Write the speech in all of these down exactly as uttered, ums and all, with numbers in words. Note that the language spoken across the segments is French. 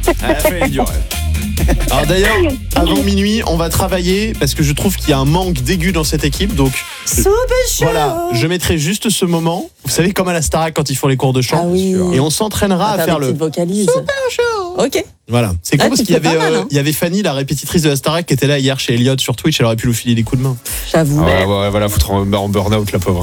Elle a fait du rêve. Alors d'ailleurs, avant minuit, on va travailler parce que je trouve qu'il y a un manque d'aigu dans cette équipe. Donc Super chaud. voilà, je mettrai juste ce moment. Vous savez, comme à la Starac quand ils font les cours de chant. Ah oui. Et on s'entraînera On va à faire des le. petites vocalises. Super chaud. Ok. Voilà, c'est cool Ah, parce tu qu'il y fais avait, pas mal, euh, hein. il y avait Fanny, la répétitrice de la Starac, qui était là hier chez Elliot sur Twitch. Elle aurait pu lui filer des coups de main. J'avoue. Ah ouais, ouais, voilà, foutre en, en burn-out la pauvre.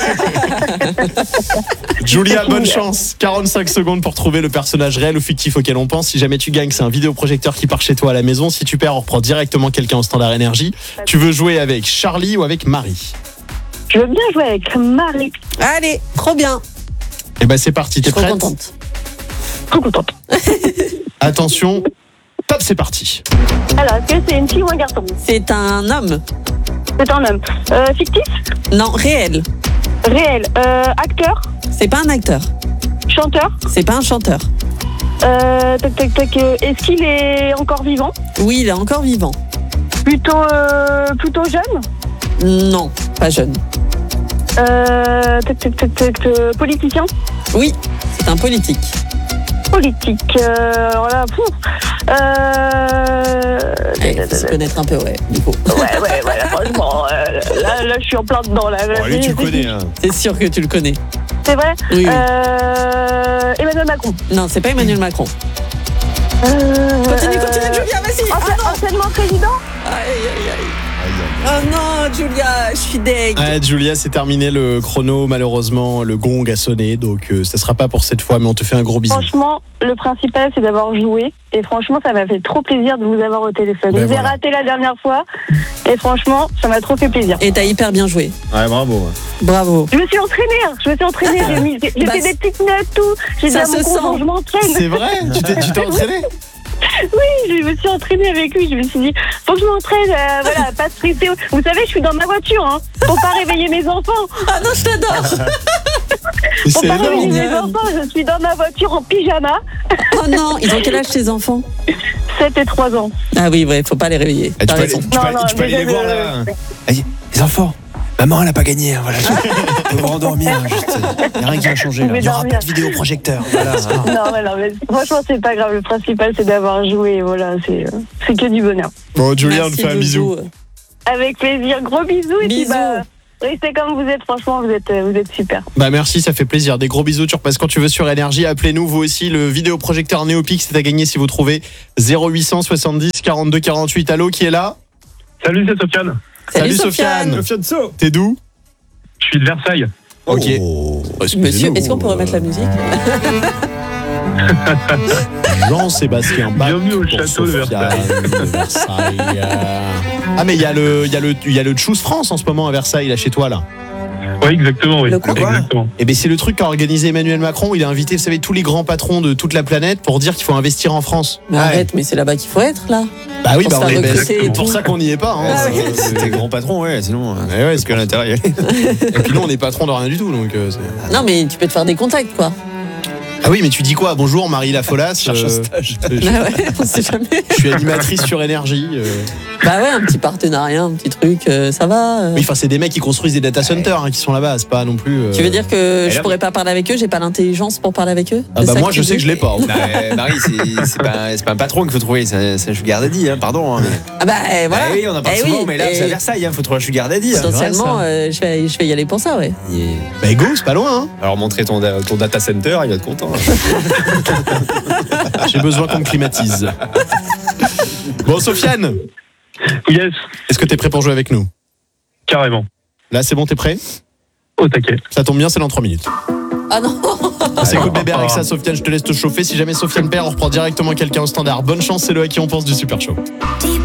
Julia, bonne chance. quarante-cinq secondes pour trouver le personnage réel ou fictif auquel on pense. Si jamais tu gagnes, c'est un vidéoprojecteur qui part chez toi à la maison. Si tu perds, on reprend directement quelqu'un au standard énergie. Tu veux jouer avec Charlie ou avec Marie? Je veux bien jouer avec Marie. Allez, trop bien. Eh ben c'est parti, Je t'es suis trop prête? contente. Trop contente. Attention, top, c'est parti. Alors, est-ce que c'est une fille ou un garçon? C'est un homme. C'est un homme. Euh, fictif? Non, réel. Réel. Euh, acteur? C'est pas un acteur. Chanteur? C'est pas un chanteur. Euh, tac, tac, tac. euh, Est-ce qu'il est encore vivant? Oui, il est encore vivant. Plutôt, euh, plutôt jeune? Non, pas jeune. Euh, tac, tac, tac, tac, euh, politicien? Oui, c'est un politique. Politique. Euh, alors là, pouf. Euh... Il faut se connaître un peu, ouais. Du coup. Ouais, ouais, ouais, là, franchement, euh, là, là, je suis en plein dedans. Là, Bon, lui, tu le connais. Hein. C'est sûr que tu le connais. C'est vrai? Oui, oui. Euh... Emmanuel Macron. Non, c'est pas Emmanuel Macron. Euh... Continue, continue, Julia, vas-y. Ah Ancien- non. Anciennement président? Aïe, aïe, aïe. Oh non, Julia, je suis deg. Ouais, Julia, c'est terminé le chrono. Malheureusement, le gong a sonné. Donc, euh, ça sera pas pour cette fois, mais on te fait un gros bisou. Franchement, le principal, c'est d'avoir joué. Et franchement, ça m'a fait trop plaisir de vous avoir au téléphone. Ben je vous ai voilà. raté la dernière fois. Et franchement, ça m'a trop fait plaisir. Et t'as hyper bien joué. Ouais, bravo. Bravo. Je me suis entraînée. hein. Je me suis entraînée. J'ai, mis, j'ai, j'ai Bah, fait des petites notes, tout. J'ai dit ça à mon se conjoint, sent. je m'entraîne. C'est vrai? Tu t'es, tu t'es entraîné? Oui, je me suis entraînée avec lui. Je me suis dit, faut que je m'entraîne. Euh, voilà, pas stresser. Vous savez, je suis dans ma voiture. Hein, pour pas réveiller mes enfants. Ah non, je t'adore. Pour C'est pas réveiller énorme. mes enfants, je suis dans ma voiture en pyjama. Oh non, ils ont quel âge tes enfants? sept et trois ans. Ah oui, ouais, faut pas les réveiller. Eh, tu T'as peux aller, raison. tu peux Non, aller- non, tu peux aller mais les voir je- là. Allez, les enfants. Maman, elle a pas gagné. hein, Voilà, je peux vous rendormir. Il n'y a rien qui va changer. Je là. vais Il n'y aura dormir. pas de vidéoprojecteur. Voilà. Non, mais non, mais franchement, c'est pas grave. Le principal, c'est d'avoir joué. Voilà, c'est, euh, c'est que du bonheur. Bon, Julia, on te Merci, fait un bisou. Doudou. Avec plaisir. Gros bisous. Et puis, Bisous. bah, restez comme vous êtes. Franchement, vous êtes, euh, vous êtes super. Bah merci, ça fait plaisir. Des gros bisous, tu repasses quand tu veux sur Énergie. Appelez-nous, vous aussi, le vidéoprojecteur Néopix, c'est à gagner si vous trouvez. zéro huit cent soixante-dix quarante-deux quarante-huit. Allô, qui est là? Salut, c'est Sofiane. Salut, Salut, Sofiane. Sofiane. Fianso. T'es d'où? Je suis de Versailles. Ok. Oh. Monsieur, est-ce qu'on peut remettre la musique? Jean-Sébastien Bach Bienvenue au pour château de Sofiane de Versailles. Ah mais il y a le il y a le il y a le Choose France en ce moment à Versailles là chez toi là. Oui, exactement, oui. Le quoi Exactement. Et ben c'est le truc qu'a organisé Emmanuel Macron, il a invité vous savez tous les grands patrons de toute la planète pour dire qu'il faut investir en France. Mais arrête, mais c'est là-bas qu'il faut être, là. Bah oui, Pour bah se on faire est recruter et c'est pour tout. ça qu'on n'y est pas hein. Ah oui. C'est- C'était grand patron, ouais, sinon. Ouais, ouais, Parce qu'à l'intérieur, il y a- Et puis nous on est patron de rien du tout donc euh, c'est- Non, mais tu peux te faire des contacts, quoi. Ah oui, mais tu dis quoi? Bonjour Marie Lafolasse. cherche un euh, stage. je, Ah ouais, on sait jamais. je suis animatrice sur Énergie. euh. Bah ouais, un petit partenariat, un petit truc, euh, ça va. euh. Oui, enfin c'est des mecs qui construisent des data centers hein, qui sont là-bas, c'est pas non plus. euh, Tu veux dire que Et je là- pourrais pas parler avec eux, j'ai pas l'intelligence pour parler avec eux? Ah C'est bah ça moi que je tu sais que dis je l'ai pas. Bah, euh, Marie, c'est c'est pas, c'est pas un patron qu'il faut trouver, c'est c'est un sugar daddy, hein, pardon. hein, mais- Ah bah eh, voilà. Bah oui, on en parle Eh souvent, oui, mais là, et c'est à Versailles, il faut trouver un sugar daddy. hein. potentiellement, ça. euh, je, vais, je vais y aller pour ça, ouais. Et- Bah go, c'est pas loin hein. Alors, montrer ton, ton data center, il va être content. J'ai besoin qu'on me climatise. Bon Sofiane, Yes, est-ce que t'es prêt pour jouer avec nous? carrément. Là c'est bon, t'es prêt? Au taquet. Ça tombe bien, c'est dans trois minutes. Ah non. C'est good bébé avec ça Sofiane, je te laisse te chauffer. Si jamais Sofiane perd, on reprend directement quelqu'un au standard. Bonne chance, c'est le à qui on pense du Super Show. Deep